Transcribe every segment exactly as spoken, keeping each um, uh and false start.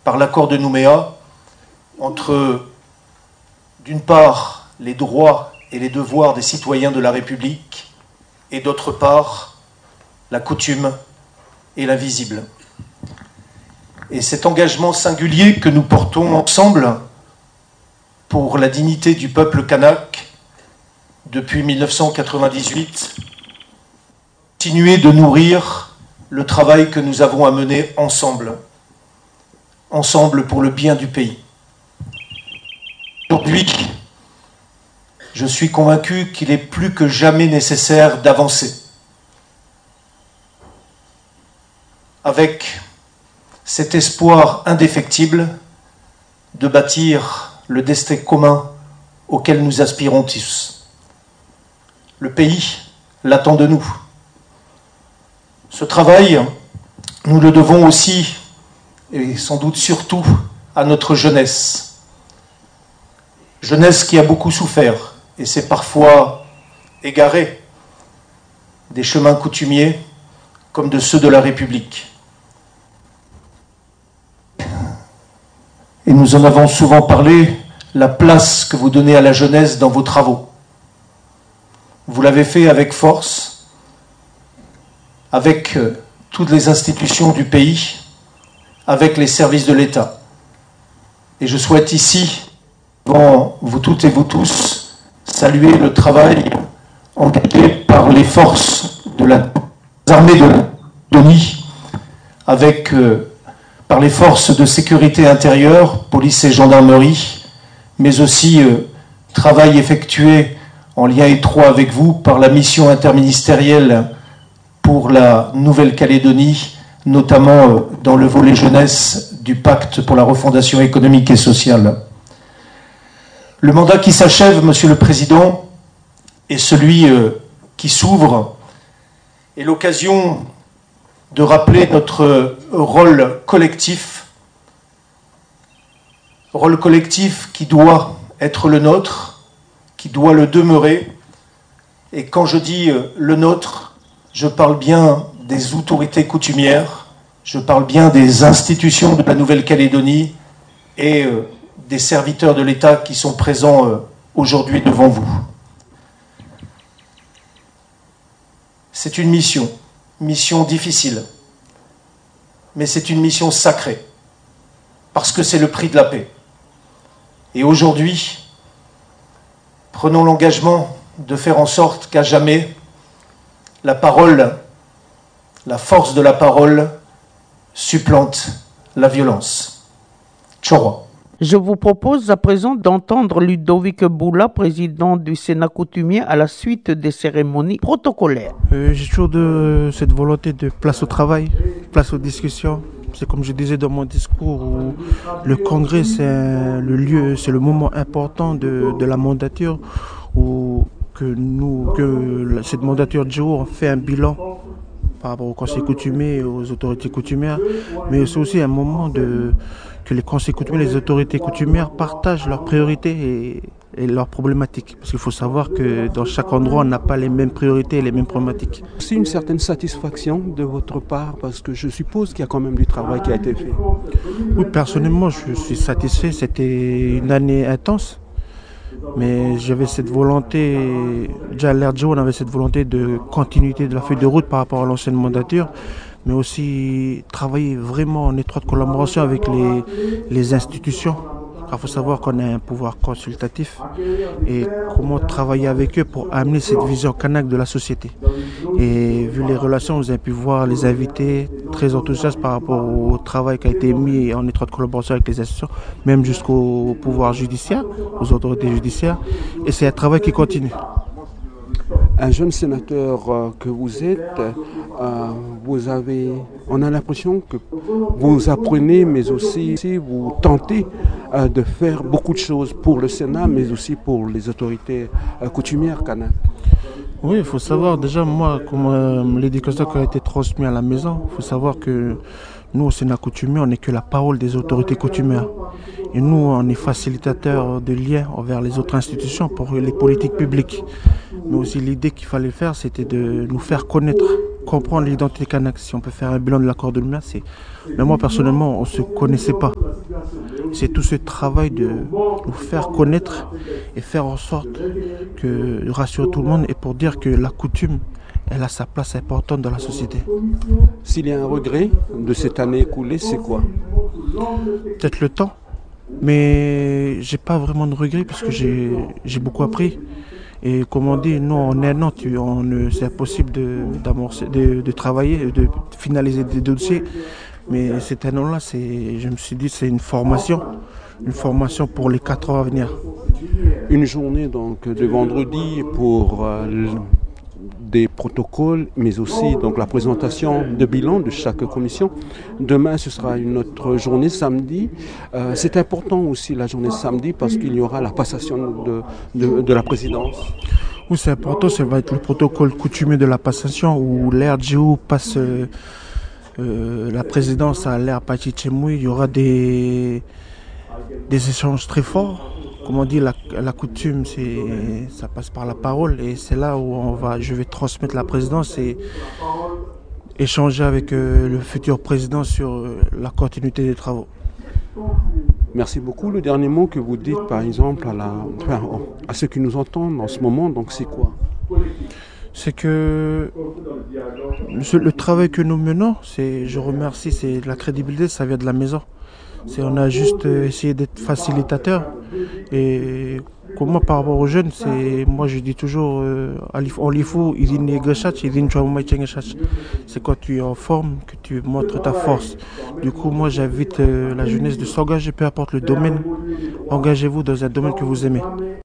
par l'accord de Nouméa entre, d'une part, les droits et les devoirs des citoyens de la République et d'autre part, la coutume et l'invisible. Et cet engagement singulier que nous portons ensemble pour la dignité du peuple kanak depuis mille neuf cent quatre-vingt-dix-huit, continuer de nourrir le travail que nous avons à mener ensemble, ensemble pour le bien du pays. Aujourd'hui, je suis convaincu qu'il est plus que jamais nécessaire d'avancer avec cet espoir indéfectible de bâtir le destin commun auquel nous aspirons tous. Le pays l'attend de nous. Ce travail, nous le devons aussi, et sans doute surtout, à notre jeunesse. Jeunesse qui a beaucoup souffert et s'est parfois égarée des chemins coutumiers comme de ceux de la République. Et nous en avons souvent parlé, la place que vous donnez à la jeunesse dans vos travaux. Vous l'avez fait avec force, avec toutes les institutions du pays, avec les services de l'État. Et je souhaite ici, devant vous toutes et vous tous, saluer le travail engagé par les forces de la armée de l'Estonie, avec euh, par les forces de sécurité intérieure, police et gendarmerie, mais aussi euh, travail effectué en lien étroit avec vous par la mission interministérielle pour la Nouvelle-Calédonie, notamment euh, dans le volet jeunesse du pacte pour la refondation économique et sociale. Le mandat qui s'achève, Monsieur le Président, et celui euh, qui s'ouvre est l'occasion de rappeler notre rôle collectif, rôle collectif qui doit être le nôtre, qui doit le demeurer. Et quand je dis le nôtre, je parle bien des autorités coutumières, je parle bien des institutions de la Nouvelle-Calédonie et des serviteurs de l'État qui sont présents aujourd'hui devant vous. C'est une mission. Mission difficile, mais c'est une mission sacrée, parce que c'est le prix de la paix. Et aujourd'hui, prenons l'engagement de faire en sorte qu'à jamais, la parole, la force de la parole, supplante la violence. Tchorwa. Je vous propose à présent d'entendre Ludovic Boula, président du Sénat coutumier, à la suite des cérémonies protocolaires. Euh, J'ai toujours de, cette volonté de place au travail, place aux discussions. C'est comme je disais dans mon discours, où le congrès c'est le lieu, c'est le moment important de, de la mandature, où que nous, que cette mandature de jour fait un bilan par rapport au conseil coutumier et aux autorités coutumières, mais c'est aussi un moment de que les conseils coutumiers, les autorités coutumières partagent leurs priorités et, et leurs problématiques. Parce qu'il faut savoir que dans chaque endroit, on n'a pas les mêmes priorités et les mêmes problématiques. C'est une certaine satisfaction de votre part, parce que je suppose qu'il y a quand même du travail qui a été fait. Oui, personnellement, je suis satisfait. C'était une année intense. Mais j'avais cette volonté, déjà à l'ère de jour, on avait cette volonté de continuité de la feuille de route par rapport à l'ancienne mandature, mais aussi travailler vraiment en étroite collaboration avec les, les institutions. Il faut savoir qu'on a un pouvoir consultatif et comment travailler avec eux pour amener cette vision kanak de la société. Et vu les relations, vous avez pu voir les invités très enthousiastes par rapport au travail qui a été mis en étroite collaboration avec les institutions, même jusqu'au pouvoir judiciaire, aux autorités judiciaires. Et c'est un travail qui continue. Un jeune sénateur euh, que vous êtes, euh, vous avez, on a l'impression que vous apprenez, mais aussi vous tentez euh, de faire beaucoup de choses pour le Sénat, mais aussi pour les autorités euh, coutumières kanak. Oui, il faut savoir déjà, moi, comme euh, l'éducation qui a été transmise à la maison, il faut savoir que nous, au Sénat coutumier, on n'est que la parole des autorités coutumières. Et nous, on est facilitateurs de liens envers les autres institutions pour les politiques publiques. Mais aussi l'idée qu'il fallait faire, c'était de nous faire connaître, comprendre l'identité kanak. Si on peut faire un bilan de l'accord de Nouméa, c'est... Mais moi, personnellement, on ne se connaissait pas. C'est tout ce travail de nous faire connaître et faire en sorte que rassurer tout le monde et pour dire que la coutume, elle a sa place importante dans la société. S'il y a un regret de cette année écoulée, c'est quoi? Peut-être le temps, mais j'ai pas vraiment de regret parce que j'ai, j'ai beaucoup appris. Et comme on dit, nous en un an, tu, on, c'est impossible de, d'amorcer, de, de travailler, de finaliser des dossiers. Mais cette année-là, c'est, je me suis dit, c'est une formation, une formation pour les quatre ans à venir. Une journée donc de vendredi pour euh, des protocoles, mais aussi donc la présentation de bilan de chaque commission. Demain, ce sera une autre journée, samedi. Euh, c'est important aussi la journée samedi parce qu'il y aura la passation de, de, de la présidence. Oui, c'est important, ça va être le protocole coutumier de la passation où l'R G O passe euh, euh, la présidence à l'R Pachichemouy. Il y aura des, des échanges très forts. Comme on dit, la, la coutume, c'est, ça passe par la parole et c'est là où on va, je vais transmettre la présidence et échanger avec euh, le futur président sur euh, la continuité des travaux. Merci beaucoup. Le dernier mot que vous dites, par exemple, à, la, enfin, à ceux qui nous entendent en ce moment, donc c'est quoi? C'est que le travail que nous menons, c'est, je remercie, c'est la crédibilité, ça vient de la maison. C'est, on a juste essayé d'être facilitateur. Et comme moi, par rapport aux jeunes, c'est, moi je dis toujours, euh, c'est quand tu es en forme que tu montres ta force. Du coup, moi j'invite euh, la jeunesse de s'engager, peu importe le domaine. Engagez-vous dans un domaine que vous aimez.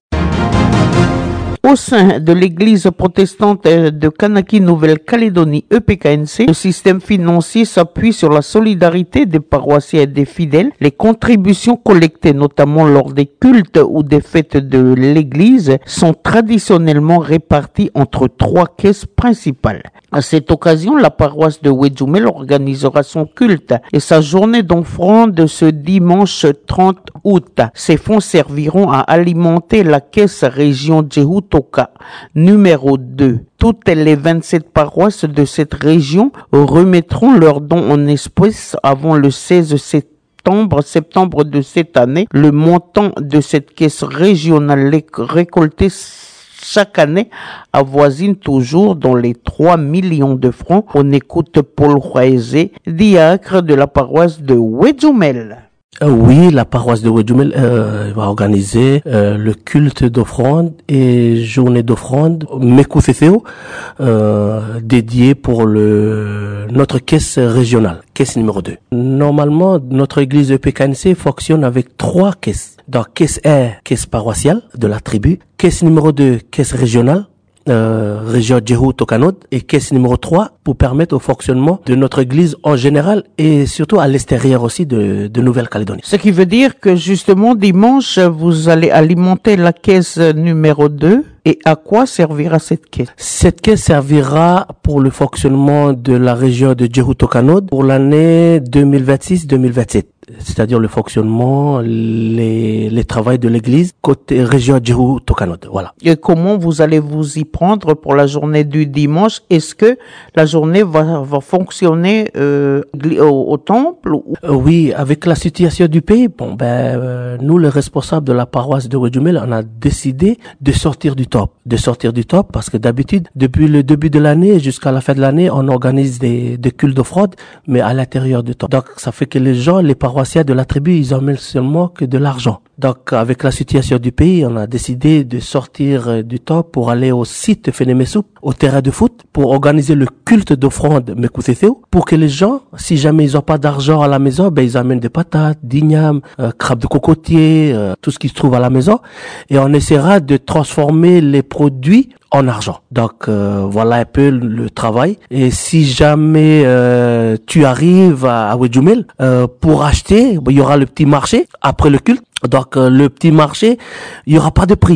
Au sein de l'église protestante de Kanaki Nouvelle-Calédonie E P K N C, le système financier s'appuie sur la solidarité des paroissiens et des fidèles. Les contributions collectées, notamment lors des cultes ou des fêtes de l'église, sont traditionnellement réparties entre trois caisses principales. À cette occasion, la paroisse de Wedjoumel organisera son culte et sa journée d'offrande ce dimanche trente août. Ces fonds serviront à alimenter la caisse région Djehutoka numéro deux. Toutes les vingt-sept paroisses de cette région remettront leurs dons en espèces avant le seize septembre. septembre de cette année. Le montant de cette caisse régionale récoltée chaque année avoisine toujours dans les trois millions de francs. On écoute Paul Roaezé, diacre de la paroisse de Wedjoumel. Euh, oui, la paroisse de Wedjoumel euh, va organiser euh, le culte d'offrande et journée d'offrande Mekouthefeo euh, dédié pour le notre caisse régionale, caisse numéro deux. Normalement, notre église E P K N C fonctionne avec trois caisses. Donc, caisse un, caisse paroissiale de la tribu, caisse numéro deux, caisse régionale, Euh, région Djehutokanod et caisse numéro trois pour permettre au fonctionnement de notre église en général et surtout à l'extérieur aussi de, de Nouvelle-Calédonie. Ce qui veut dire que justement dimanche, vous allez alimenter la caisse numéro deux. Et à quoi servira cette caisse? Cette caisse servira pour le fonctionnement de la région de Djehutokanod pour l'année deux mille vingt-six deux mille vingt-sept. C'est-à-dire le fonctionnement, les, les travaux de l'église côté région Djehutokanod. Voilà. Et comment vous allez vous y prendre pour la journée du dimanche? Est-ce que la journée va, va fonctionner euh, au, au temple ou... euh, Oui, avec la situation du pays, bon ben euh, nous les responsables de la paroisse de Wedjoumel, on a décidé de sortir du top, de sortir du top parce que d'habitude depuis le début de l'année jusqu'à la fin de l'année, on organise des, des cultes d'offrande, mais à l'intérieur du top. Donc ça fait que les gens, les paroissiens de la tribu, ils emmènent seulement que de l'argent. Donc, avec la situation du pays, on a décidé de sortir du top pour aller au site Fenemesoup, au terrain de foot, pour organiser le culte d'offrande Mekouthefeo, pour que les gens, si jamais ils ont pas d'argent à la maison, ben ils amènent des patates, d'igname, euh, crabes de cocotier, euh, tout ce qui se trouve à la maison, et on essaiera de transformer les produits en argent. Donc euh, voilà un peu le, le travail. Et si jamais euh, tu arrives à, à Wedjoumel euh, pour acheter, il y aura le petit marché après le culte. Donc euh, le petit marché, il y aura pas de prix.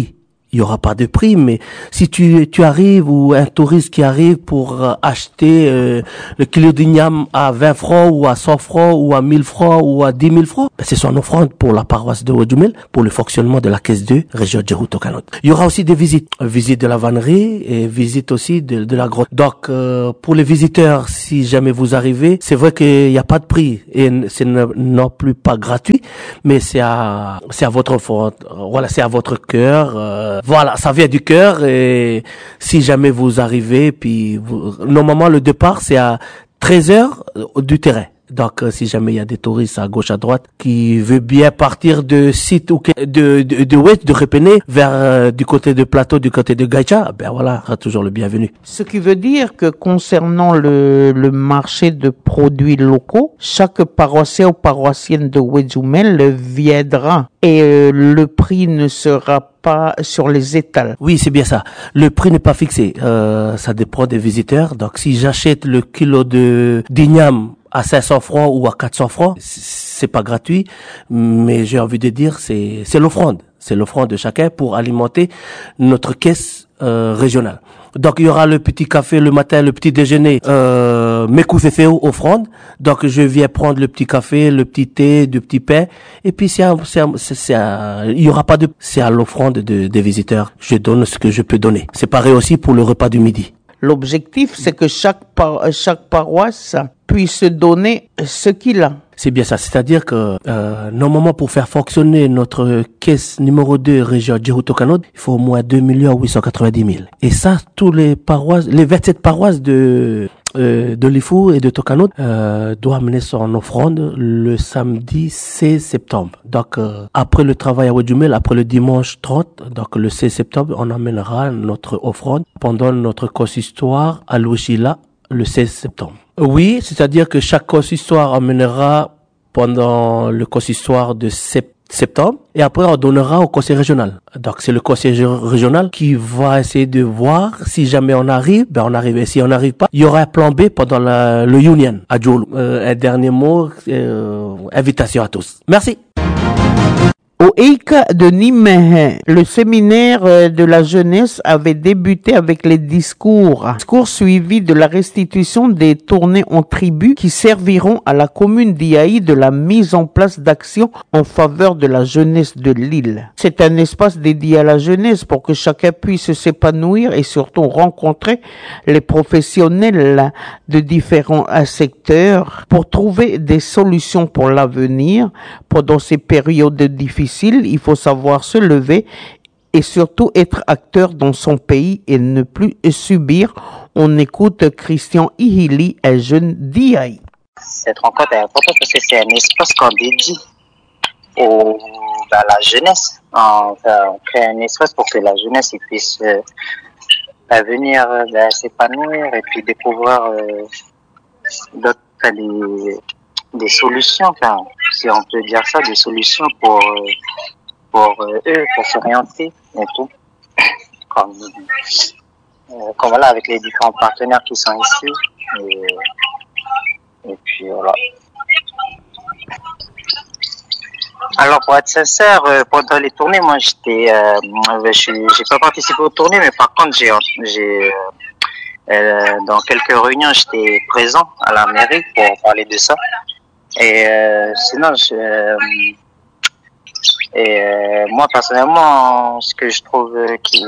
il y aura pas de prix, mais si tu tu arrives ou un touriste qui arrive pour euh, acheter euh, le kilo d'igname à vingt francs ou à cent francs ou à mille francs ou à dix mille francs, ben c'est son offrande pour la paroisse de Wodjoumel, pour le fonctionnement de la caisse deux région Djehout Tokanot. Il y aura aussi des visites, visite de la vannerie et visite aussi de, de la grotte. Donc euh, pour les visiteurs, si jamais vous arrivez, c'est vrai qu'il n'y a pas de prix et c'est non plus pas gratuit, mais c'est à c'est à votre offrande, voilà, c'est à votre cœur. Euh, Voilà, ça vient du cœur et si jamais vous arrivez, puis vous, normalement le départ c'est à treize heures du terrain. Donc euh, si jamais il y a des touristes à gauche à droite qui veulent bien partir de site ou de de de Oued, de Repéné vers euh, du côté de Plateau, du côté de Gaïcha, ben voilà, sera toujours le bienvenu. Ce qui veut dire que concernant le le marché de produits locaux, chaque paroissien ou paroissienne de Wodjoumel viendra et euh, le prix ne sera pas sur les étals. Oui, c'est bien ça. Le prix n'est pas fixé. Euh, ça dépend des visiteurs. Donc, si j'achète le kilo de d'igname à cinq cents francs ou à quatre cents francs, c'est pas gratuit, mais j'ai envie de dire c'est c'est l'offrande, c'est l'offrande de chacun pour alimenter notre caisse euh, régionale. Donc il y aura le petit café le matin, le petit déjeuner, euh, Mekoufefeo offrande. Donc je viens prendre le petit café, le petit thé, du petit pain, et puis c'est un, c'est un, c'est, c'est un, il y aura pas de, c'est à l'offrande de, des visiteurs. Je donne ce que je peux donner. C'est pareil aussi pour le repas du midi. L'objectif, c'est que chaque par, chaque paroisse puisse donner ce qu'il a. C'est bien ça, c'est-à-dire que euh, normalement pour faire fonctionner notre caisse numéro deux région Djehout Tokanot, il faut au moins deux millions huit cent quatre-vingt-dix mille. Et ça, tous les paroisses, les vingt-sept paroisses de euh, de Lifou et de Tokanot euh, doivent amener son offrande le samedi seize septembre. Donc euh, après le travail à Wodjoumel, après le dimanche trente, donc le seize septembre, on amènera notre offrande pendant notre consistoire à Louchila le seize septembre. Oui, c'est-à-dire que chaque consistoire amènera pendant le consistoire de sept septembre et après on donnera au conseil régional. Donc c'est le conseil régional qui va essayer de voir si jamais on arrive, ben on arrive. Et si on n'arrive pas, il y aura un plan B pendant la, le Union à Djoulou. Euh, un dernier mot, euh, invitation à tous. Merci. Au Eika de Nîmes, le séminaire de la jeunesse avait débuté avec les discours. Discours suivis de la restitution des tournées en tribu qui serviront à la commune d'Iaï de la mise en place d'actions en faveur de la jeunesse de l'île. C'est un espace dédié à la jeunesse pour que chacun puisse s'épanouir et surtout rencontrer les professionnels de différents secteurs pour trouver des solutions pour l'avenir pendant ces périodes difficiles. Il faut savoir se lever et surtout être acteur dans son pays et ne plus subir. On écoute Christian Ihili, un jeune d'I A I. Cette rencontre est importante parce que c'est un espace qu'on dédie au, à la jeunesse. Enfin, on crée un espace pour que la jeunesse puisse euh, venir euh, ben, s'épanouir et puis découvrir euh, d'autres, des, des solutions, enfin, si on peut dire ça, des solutions pour, pour eux, pour s'orienter et tout. Comme, euh, comme voilà, avec les différents partenaires qui sont ici. Et, et puis voilà. Alors pour être sincère, euh, pendant les tournées, moi j'étais, euh, je j'ai pas participé aux tournées, mais par contre j'ai, j'ai euh, dans quelques réunions j'étais présent à la mairie pour parler de ça. Et euh, sinon, je, euh, et euh, moi personnellement, ce que je trouve qui,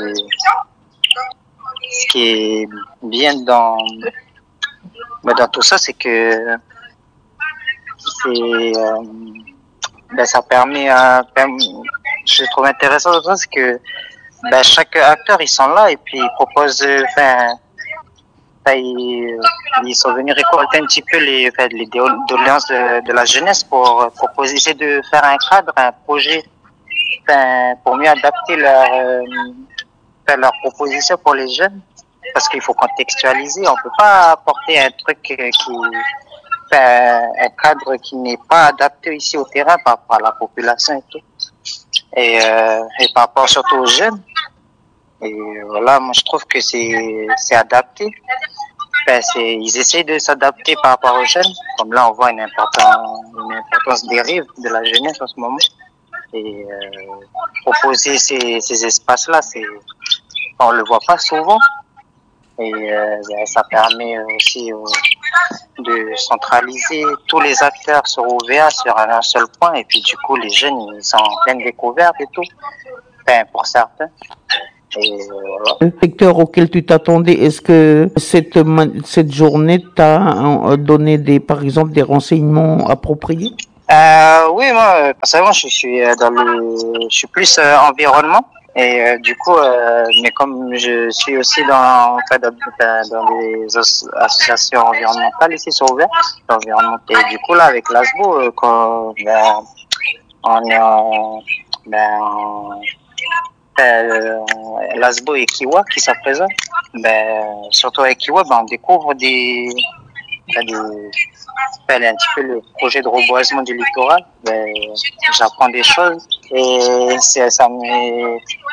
ce qui est bien dans, dans tout ça, c'est que c'est, euh, ben ça permet, euh, je trouve intéressant de ça, c'est que ben chaque acteur ils sont là et puis ils proposent, enfin. Ils, ils sont venus récolter un petit peu les, enfin, les doléances de, de la jeunesse pour proposer, essayer de faire un cadre, un projet, enfin, pour mieux adapter leur, euh, leur proposition pour les jeunes. Parce qu'il faut contextualiser, on peut pas apporter un truc qui, enfin, un cadre qui n'est pas adapté ici au terrain par rapport à la population et tout. Et, euh, et par rapport surtout aux jeunes. Et voilà, moi je trouve que c'est c'est adapté. Enfin, c'est, ils essayent de s'adapter par rapport aux jeunes. Comme là, on voit une importance, une importance dérive de la jeunesse en ce moment. Et euh, proposer ces, ces espaces-là, c'est, on le voit pas souvent. Et euh, ça permet aussi euh, de centraliser tous les acteurs sur O V A sur un seul point. Et puis du coup, les jeunes, ils sont en pleine découverte et tout. Enfin, pour certains. Et voilà. Le secteur auquel tu t'attendais, est-ce que cette, cette journée t'a donné des, par exemple, des renseignements appropriés? Euh, oui, moi, personnellement, je suis dans le, je suis plus euh, environnement. Et euh, du coup, euh, mais comme je suis aussi dans, en fait, dans, dans les associations environnementales ici sur Ouvert, l'environnement. Et du coup, là, avec l'A S B O, euh, quand ben, on est en, ben, en, euh, l'A S B O et Kiwa qui sont présents, ben, surtout avec Kiwa, ben, on découvre des, ben, des ben, un petit peu le projet de reboisement du littoral. Ben, j'apprends des choses et c'est, ça me,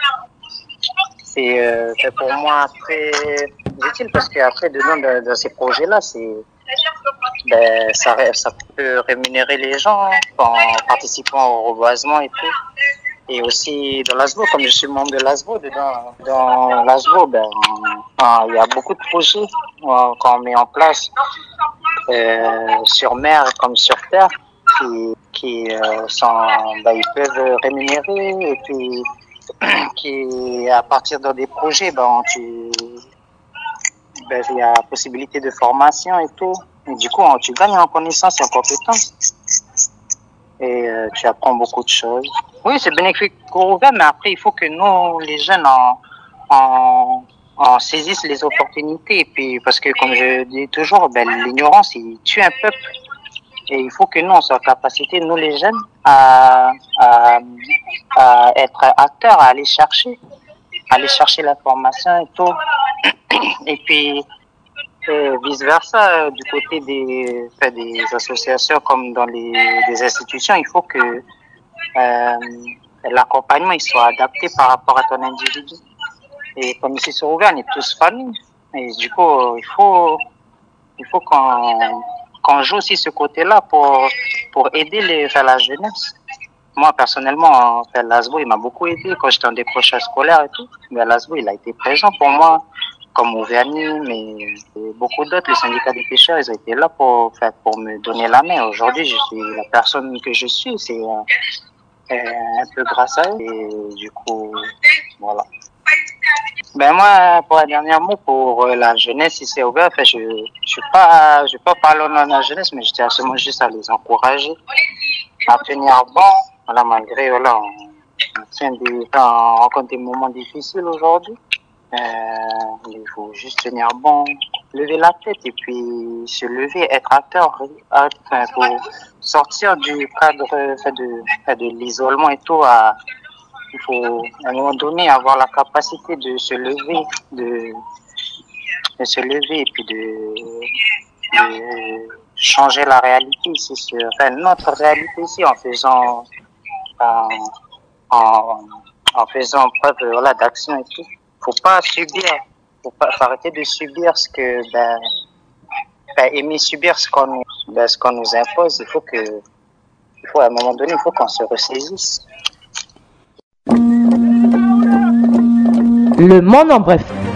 c'est euh, pour moi très utile parce qu'après, dedans, dans, dans ces projets-là, c'est, ben, ça, ça peut rémunérer les gens en participant au reboisement et tout. Et aussi dans l'A S B O, comme je suis membre de l'A S B O, dedans, dans l'A S B O, ben, il y a beaucoup de projets qu'on met en place euh, sur mer comme sur terre qui, qui euh, sont, ben, ils peuvent rémunérer et puis qui, à partir de des projets, ben, tu, ben, il y a possibilité de formation et tout. Et du coup, tu gagnes en connaissances et en compétences. Et euh, tu apprends beaucoup de choses. Oui, c'est bénéfique pour Ouvert, mais après, il faut que nous, les jeunes, en, en, en saisissent les opportunités. Et puis, parce que, comme je dis toujours, ben, l'ignorance, il tue un peuple. Et il faut que nous, on soit en capacité, nous les jeunes, à, à, à être acteurs, à aller chercher, aller chercher l'information et tout. Et puis, et vice versa, du côté des, enfin, des associations comme dans les des institutions, il faut que euh, l'accompagnement il soit adapté par rapport à ton individu. Et comme ici sur Ouvert, on est tous familles. Et du coup, il faut il faut qu'on qu'on joue aussi ce côté-là pour pour aider les, enfin, la jeunesse. Moi, personnellement, enfin, l'A S B O, il m'a beaucoup aidé quand j'étais en décrochage scolaire et tout. Mais l'A S B O, il a été présent pour moi, comme Ouverni, mais beaucoup d'autres, les syndicats des pêcheurs, ils ont été là pour, enfin, pour me donner la main. Aujourd'hui, je suis la personne que je suis, c'est euh, un peu grâce à eux. Et du coup, voilà. Ben moi, pour un dernier mot, pour la jeunesse ici au Ouvert, enfin, je je suis pas, je vais pas parler au nom de la jeunesse, mais je tiens seulement juste à les encourager à tenir bon. Voilà, malgré, voilà, on, on tient des, on rencontre des moments difficiles aujourd'hui. Euh, il faut juste tenir bon, lever la tête et puis se lever, être acteur, enfin, pour sortir du cadre, enfin, de, enfin, de l'isolement et tout. À, il faut à un moment donné avoir la capacité de se lever, de, de se lever et puis de, de changer la réalité ici, sur, enfin, notre réalité ici en faisant, en, en, en faisant preuve, voilà, d'action et tout. Faut pas subir, faut pas, faut arrêter de subir ce que, ben, ben aimer subir ce qu'on, ben, ce qu'on nous impose. Il faut que, il faut à un moment donné, il faut qu'on se ressaisisse. Le monde en bref.